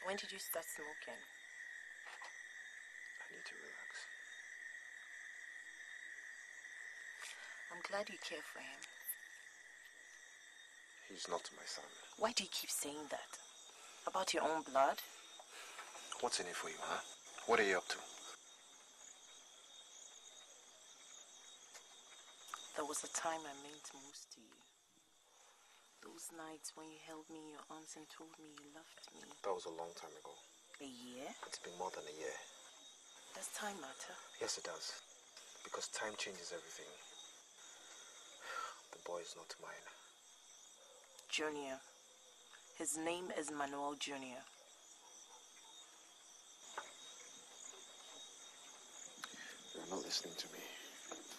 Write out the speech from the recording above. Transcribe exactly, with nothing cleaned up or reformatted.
When did you start smoking? I need to relax. I'm glad you care for him. He's not my son. Why do you keep saying that? About your own blood? What's in it for you, huh? What are you up to? There was a time I meant most to you. Those nights when you held me in your arms and told me you loved me. That was a long time ago. A year? It's been more than a year. Does time matter? Yes, it does. Because time changes everything. The boy is not mine. Junior. His name is Manuel Junior You're not listening to me.